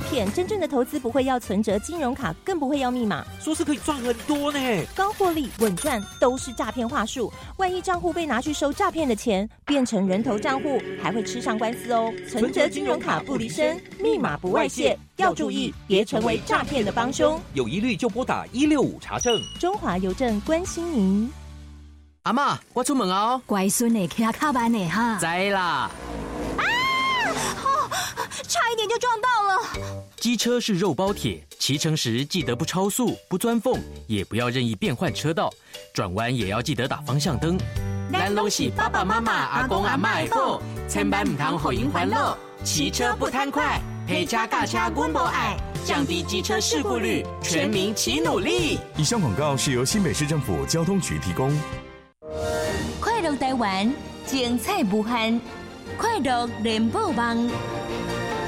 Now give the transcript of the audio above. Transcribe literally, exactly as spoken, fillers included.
骗，真正的投资不会要存折、金融卡，更不会要密码。 说是可以赚很多呢， 高获利、稳赚都是诈骗话术。万一账户被拿去收诈骗的钱，变成人头账户，还会吃上官司哦。存折、金融卡不离身，密码不外泄，要注意，别成为诈骗的帮凶。 有疑虑就拨打一六五查证。 中华邮政关心您。 阿嬷，我出门哦。 乖孙呢，骑卡班呢哈。 知啦。 啊！哦，差一点就撞到了。 机车是肉包铁，骑乘时记得不超速、不钻缝，也不要任意变换车道，转弯也要记得打方向灯。咱拢是爸爸妈妈、阿公阿嬷的宝，千万唔通互因烦恼。骑车不贪快，陪车驾车阮无爱，降低机车事故率，全民齐努力。 以上广告是由新北市政府交通局提供。 快乐台湾，精彩无限，快乐联播网。